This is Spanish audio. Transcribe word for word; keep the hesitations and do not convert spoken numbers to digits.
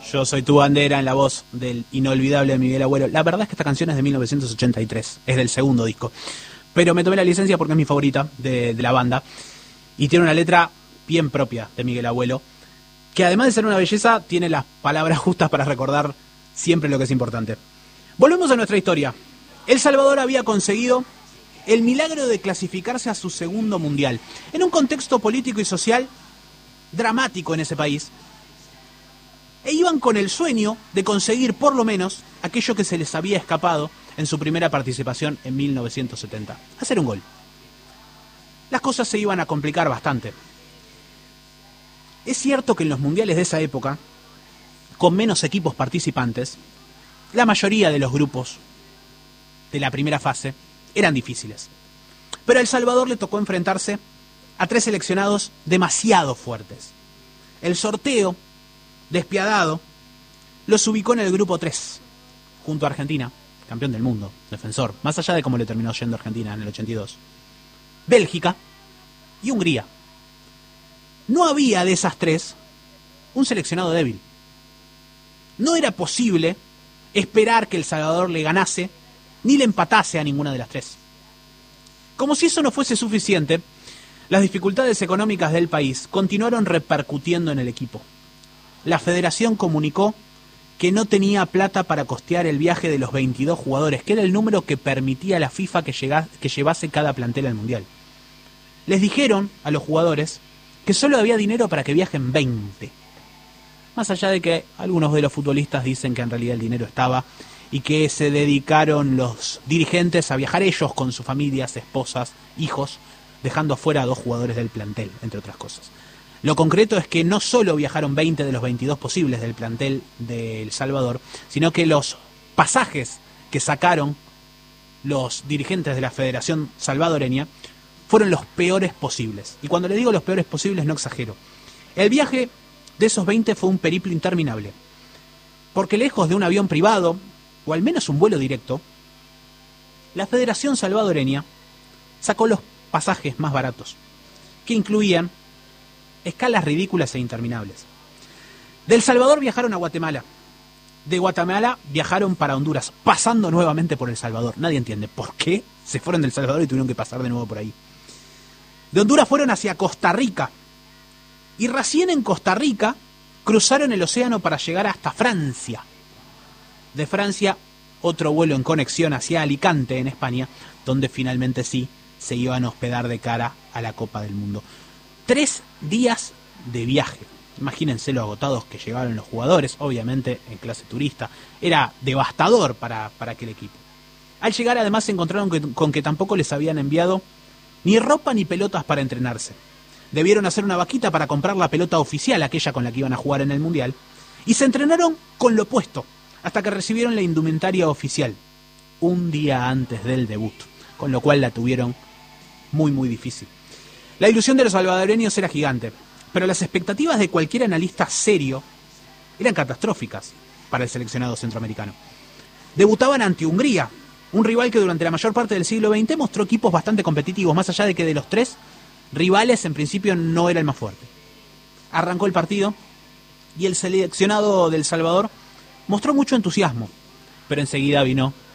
Yo soy tu bandera en la voz del inolvidable Miguel Agüero. La verdad es que esta canción es de mil novecientos ochenta y tres, es del segundo disco. Pero me tomé la licencia porque es mi favorita de, de la banda. Y tiene una letra bien propia de Miguel Agüero, que además de ser una belleza, tiene las palabras justas para recordar siempre lo que es importante. Volvemos a nuestra historia. El Salvador había conseguido el milagro de clasificarse a su segundo mundial, en un contexto político y social dramático en ese país, e iban con el sueño de conseguir por lo menos aquello que se les había escapado en su primera participación en mil novecientos setenta, hacer un gol. Las cosas se iban a complicar bastante. Es cierto que en los mundiales de esa época, con menos equipos participantes, la mayoría de los grupos de la primera fase eran difíciles. Pero a El Salvador le tocó enfrentarse a tres seleccionados demasiado fuertes. El sorteo, despiadado, los ubicó en el grupo tres, junto a Argentina, campeón del mundo, defensor, más allá de cómo le terminó yendo a Argentina en el ochenta y dos, Bélgica y Hungría. No había de esas tres un seleccionado débil. No era posible esperar que El Salvador le ganase ni le empatase a ninguna de las tres. Como si eso no fuese suficiente, las dificultades económicas del país continuaron repercutiendo en el equipo. La federación comunicó que no tenía plata para costear el viaje de los veintidós jugadores, que era el número que permitía la FIFA que, llegase, que llevase cada plantel al Mundial. Les dijeron a los jugadores que solo había dinero para que viajen veinte. Más allá de que algunos de los futbolistas dicen que en realidad el dinero estaba y que se dedicaron los dirigentes a viajar ellos con sus familias, esposas, hijos, dejando afuera a dos jugadores del plantel, entre otras cosas. Lo concreto es que no solo viajaron veinte de los veintidós posibles del plantel de El Salvador, sino que los pasajes que sacaron los dirigentes de la Federación Salvadoreña fueron los peores posibles. Y cuando le digo los peores posibles no exagero. El viaje de esos veinte fue un periplo interminable, porque lejos de un avión privado, o al menos un vuelo directo, la Federación Salvadoreña sacó los pasajes más baratos, que incluían escalas ridículas e interminables. De El Salvador viajaron a Guatemala, de Guatemala viajaron para Honduras, pasando nuevamente por El Salvador. Nadie entiende por qué se fueron de El Salvador y tuvieron que pasar de nuevo por ahí. De Honduras fueron hacia Costa Rica, y recién en Costa Rica cruzaron el océano para llegar hasta Francia. De Francia, otro vuelo en conexión hacia Alicante, en España, donde finalmente sí se iban a hospedar de cara a la Copa del Mundo. Tres días de viaje. Imagínense lo agotados que llegaron los jugadores, obviamente en clase turista. Era devastador para, para aquel equipo. Al llegar además se encontraron que, con que tampoco les habían enviado ni ropa ni pelotas para entrenarse. Debieron hacer una vaquita para comprar la pelota oficial, aquella con la que iban a jugar en el Mundial, y se entrenaron con lo opuesto, hasta que recibieron la indumentaria oficial, un día antes del debut, con lo cual la tuvieron muy muy difícil. La ilusión de los salvadoreños era gigante, pero las expectativas de cualquier analista serio eran catastróficas para el seleccionado centroamericano. Debutaban ante Hungría, un rival que durante la mayor parte del siglo veinte mostró equipos bastante competitivos, más allá de que de los tres rivales en principio no era el más fuerte. Arrancó el partido y el seleccionado de El Salvador mostró mucho entusiasmo, pero enseguida vino